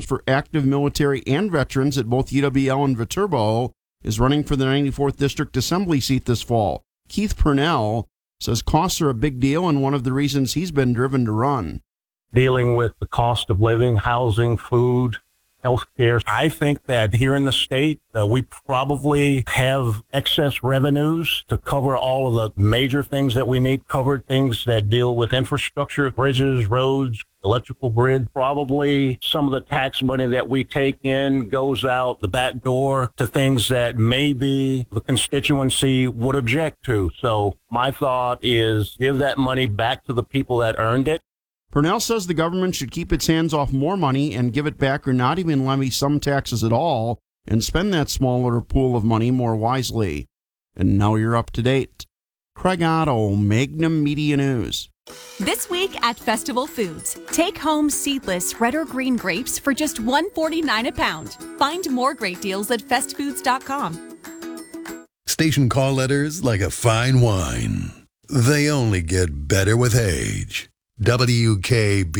for active military and veterans at both UWL and Viterbo, is running for the 94th District Assembly seat this fall. Keith Purnell says costs are a big deal and one of the reasons he's been driven to run. Dealing with the cost of living, housing, food, healthcare. I think that here in the state, we probably have excess revenues to cover all of the major things that we need covered, things that deal with infrastructure, bridges, roads, electrical grid. Probably some of the tax money that we take in goes out the back door to things that maybe the constituency would object to. So my thought is give that money back to the people that earned it. Purnell says the government should keep its hands off more money and give it back or not even levy some taxes at all and spend that smaller pool of money more wisely. And now you're up to date. Craig Otto, Magnum Media News. This week at Festival Foods, take home seedless red or green grapes for just $1.49 a pound. Find more great deals at festfoods.com. Station call letters like a fine wine. They only get better with age. WKB